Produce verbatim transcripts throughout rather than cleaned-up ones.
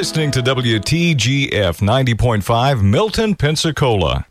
listening to W T G F ninety point five, Milton, Pensacola.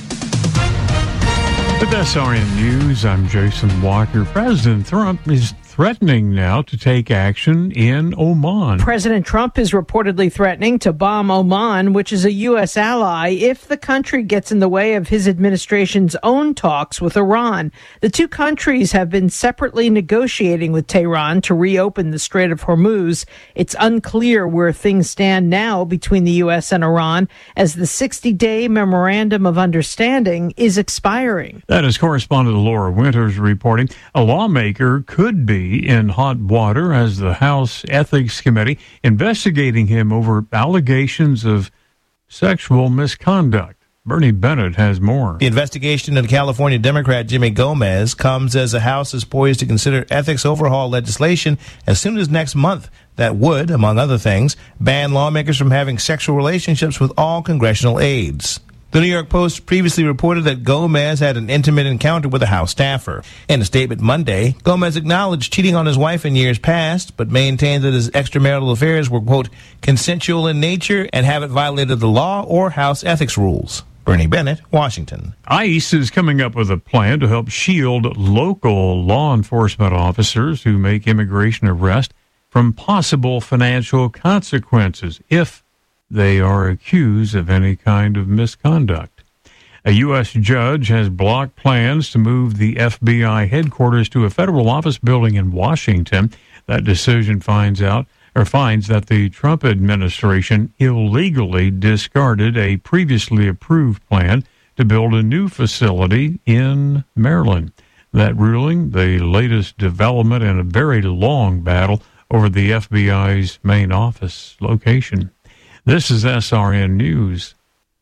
With S R N News, I'm Jason Walker. President Trump is threatening now to take action in Oman. President Trump is reportedly threatening to bomb Oman, which is a U S ally, if the country gets in the way of his administration's own talks with Iran. The two countries have been separately negotiating with Tehran to reopen the Strait of Hormuz. It's unclear where things stand now between the U S and Iran, as the sixty-day memorandum of understanding is expiring. That is correspondent Laura Winters reporting. A lawmaker could be in hot water as the House Ethics Committee investigating him over allegations of sexual misconduct. Bernie Bennett has more. The investigation into California Democrat Jimmy Gomez comes as the House is poised to consider ethics overhaul legislation as soon as next month that would, among other things, ban lawmakers from having sexual relationships with all congressional aides. The New York Post previously reported that Gomez had an intimate encounter with a House staffer. In a statement Monday, Gomez acknowledged cheating on his wife in years past, but maintained that his extramarital affairs were, quote, consensual in nature and haven't violated the law or House ethics rules. Bernie Bennett, Washington. ICE is coming up with a plan to help shield local law enforcement officers who make immigration arrests from possible financial consequences if they are accused of any kind of misconduct. A U S judge has blocked plans to move the F B I headquarters to a federal office building in Washington. That decision finds out or finds that the Trump administration illegally discarded a previously approved plan to build a new facility in Maryland. That ruling, the latest development in a very long battle over the F B I's main office location. This is S R N News.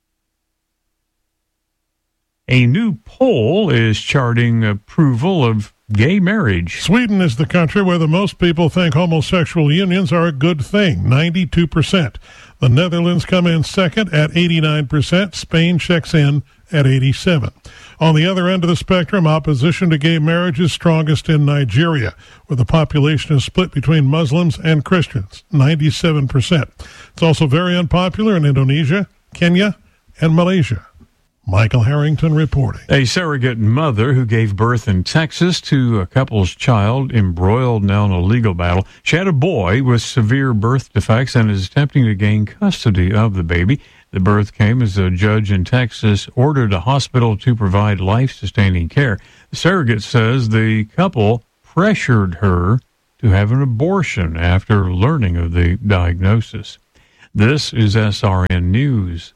A new poll is charting approval of gay marriage. Sweden is the country where the most people think homosexual unions are a good thing, ninety-two percent. The Netherlands come in second at eighty-nine percent. Spain checks in at eighty-seven. On the other end of the spectrum, opposition to gay marriage is strongest in Nigeria, where the population is split between Muslims and Christians, ninety-seven percent. It's also very unpopular in Indonesia, Kenya, and Malaysia. Michael Harrington reporting. A surrogate mother who gave birth in Texas to a couple's child embroiled now in a legal battle. She had a boy with severe birth defects and is attempting to gain custody of the baby. The birth came as a judge in Texas ordered a hospital to provide life-sustaining care. The surrogate says the couple pressured her to have an abortion after learning of the diagnosis. This is S R N News.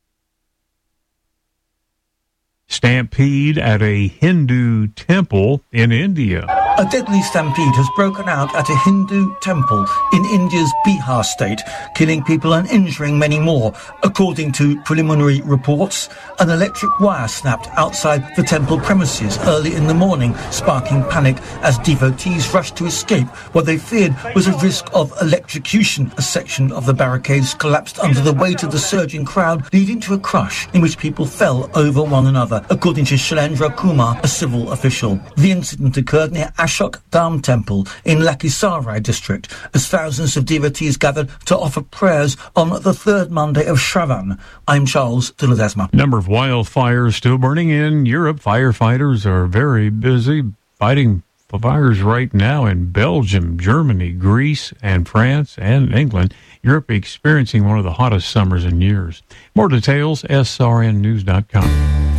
Stampede at a Hindu temple in India. A deadly stampede has broken out at a Hindu temple in India's Bihar state, killing people and injuring many more. According to preliminary reports, an electric wire snapped outside the temple premises early in the morning, sparking panic as devotees rushed to escape. What they feared was a risk of electrocution. A section of the barricades collapsed under the weight of the surging crowd, leading to a crush in which people fell over one another, according to Shailendra Kumar, a civil official. The incident occurred near Ashok Dham Temple in Lakhisarai district, as thousands of devotees gathered to offer prayers on the third Monday of Shravan. I'm Charles de Ledesma. Number of wildfires still burning in Europe. Firefighters are very busy fighting fires right now in Belgium, Germany, Greece, and France, and England. Europe experiencing one of the hottest summers in years. More details, S R N news dot com.